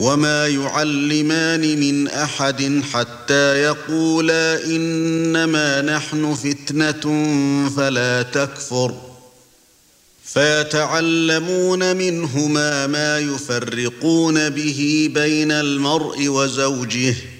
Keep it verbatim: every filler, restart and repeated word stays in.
وما يعلمان من أحد حتى يقولا إنما نحن فتنة فلا تكفر فيتعلمون منهما ما يفرقون به بين المرء وزوجه